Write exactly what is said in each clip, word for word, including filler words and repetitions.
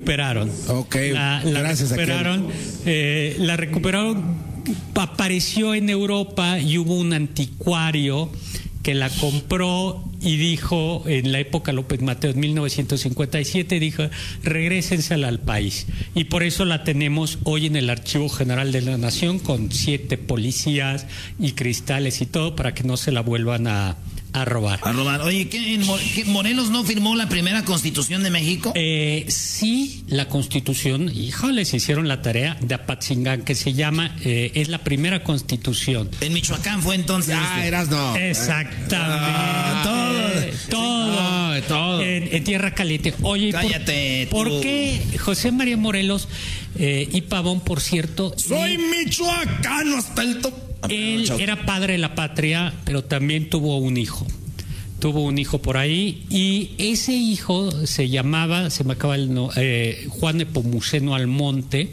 recuperaron. Ok, la, la gracias recuperaron, a eh, la recuperaron, apareció en Europa y hubo un anticuario que la compró y dijo, en la época López Mateos, mil novecientos cincuenta y siete, dijo, regrésensela al país. Y por eso la tenemos hoy en el Archivo General de la Nación, con siete policías y cristales y todo, para que no se la vuelvan a, a robar. A robar. Oye, ¿qué, ¿qué, Morelos no firmó la primera Constitución de México? Eh, sí, la Constitución, híjole, se hicieron la tarea de Apatzingán, que se llama, eh, es la primera Constitución. En Michoacán fue entonces. Ah, eras no. Exactamente. Ah, todo. Eh, todo. No, todo. En, en Tierra Caliente. Oye, cállate. ¿por, tú. ¿por qué José María Morelos eh, y Pavón, por cierto? Soy eh, michoacano hasta el top. Él era padre de la patria, pero también tuvo un hijo. Tuvo un hijo por ahí, y ese hijo se llamaba, se me acaba el no, eh, Juan Nepomuceno Almonte,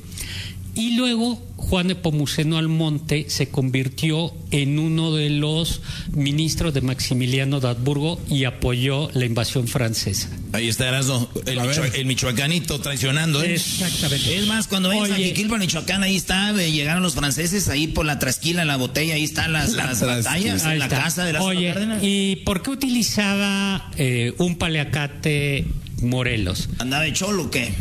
y luego Juan Nepomuceno Almonte se convirtió en uno de los ministros de Maximiliano de Habsburgo y apoyó la invasión francesa. Ahí está Erasmo, el, Micho, el michoacanito traicionando, ¿eh? Exactamente. Es más, cuando vayas a Oye, Jiquilpan, Michoacán, ahí está, eh, llegaron los franceses, ahí por la trasquila, la botella, ahí están las, La las trasquila. batallas, ahí en la está. casa de las Oye, Cárdenas. ¿y por qué utilizaba eh, un paliacate Morelos? ¿Andaba de cholo o qué?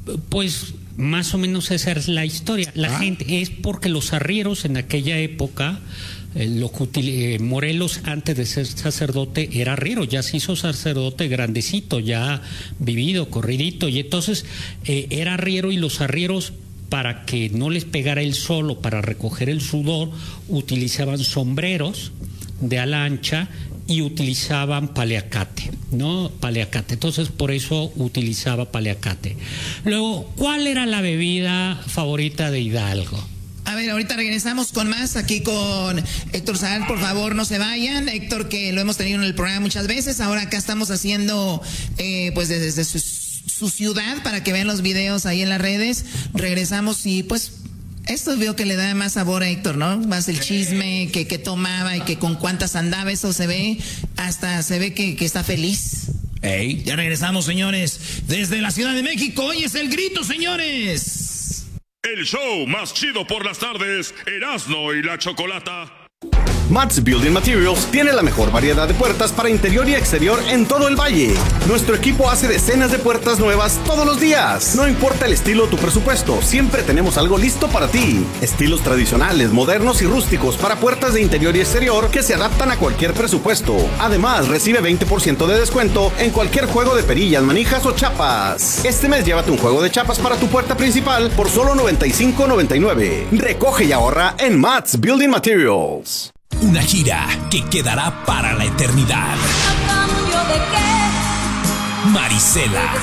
Pues más o menos esa es la historia. La ah. gente, es porque los arrieros en aquella época, eh, lo que util, eh, Morelos antes de ser sacerdote era arriero, ya se hizo sacerdote grandecito, ya vivido, corridito, y entonces eh, era arriero, y los arrieros, para que no les pegara el sol o para recoger el sudor, utilizaban sombreros de ala ancha y utilizaban paliacate, ¿no? Paliacate. Entonces, por eso utilizaba paliacate. Luego, ¿cuál era la bebida favorita de Hidalgo? A ver, ahorita regresamos con más aquí con Héctor Zagal, por favor no se vayan. Héctor, que lo hemos tenido en el programa muchas veces, ahora acá estamos haciendo eh, pues desde, desde su, su ciudad, para que vean los videos ahí en las redes. Regresamos y pues esto veo que le da más sabor a Héctor, ¿no? Más el chisme, que, que tomaba y que con cuántas andaba, eso se ve, hasta se ve que, que está feliz. Ey. Ya regresamos, señores, desde la Ciudad de México. Hoy es el grito, señores. El show más chido por las tardes, Erasmo y la Chocolata. Mats Building Materials tiene la mejor variedad de puertas para interior y exterior en todo el valle. Nuestro equipo hace decenas de puertas nuevas todos los días. No importa el estilo o tu presupuesto, siempre tenemos algo listo para ti. Estilos tradicionales, modernos y rústicos para puertas de interior y exterior que se adaptan a cualquier presupuesto. Además, recibe veinte por ciento de descuento en cualquier juego de perillas, manijas o chapas. Este mes llévate un juego de chapas para tu puerta principal por solo noventa y cinco noventa y nueve. Recoge y ahorra en Mats Building Materials. Una gira que quedará para la eternidad. Marisela.